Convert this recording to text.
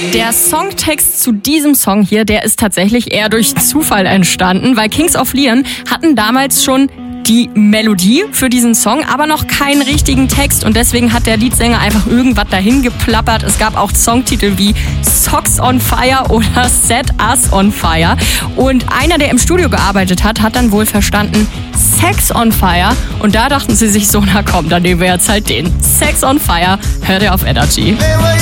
Der Songtext zu diesem Song hier, der ist tatsächlich eher durch Zufall entstanden, weil Kings of Leon hatten damals schon die Melodie für diesen Song, aber noch keinen richtigen Text und deswegen hat der Leadsänger einfach irgendwas dahin geplappert. Es gab auch Songtitel wie Socks on Fire oder Set Us on Fire und einer, der im Studio gearbeitet hat, hat dann wohl verstanden Sex on Fire und da dachten sie sich so, na komm, dann nehmen wir jetzt halt den. Sex on Fire, hört ihr auf Energy.